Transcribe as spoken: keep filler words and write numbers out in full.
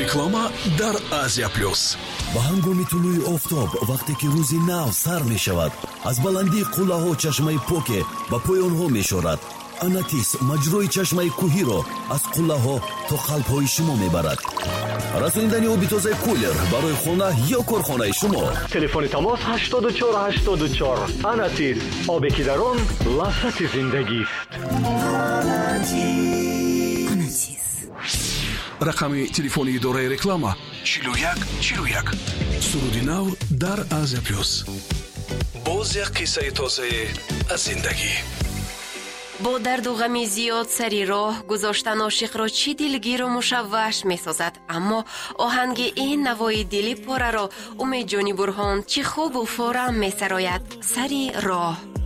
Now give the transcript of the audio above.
реклама дар Азия плюс. ба ҳангоми тулӯи офтоб вақте ки рӯзи нав сар мешавад, аз баландии қуллаҳо чашмаи поке ба поёнҳо мешорад. Анатис маҷрои чашмаи кӯҳиро аз қуллаҳо то қалбҳои шумо мебарад. расонидани оби тозаи кулер барои хона ё корхонаи шумо. телефони тамос ҳаштод و چهار ҳаштод و چهار. Анатис, обе ки дар он лаззати зиндагист. Анатис. рақами телефони идораи реклама чилу як чилу як. суруди нав дар Азия плюс. боз як қиссаи тозаи аз зиндагӣ. бо дарду ғами зиёд сари роҳ гузоштан ошиқро чӣ дилгиру мушавваш месозад, аммо оҳанги ин навои дили пораро Умедҷони Бурҳон чӣ хубу форам месарояд. Сари роҳ.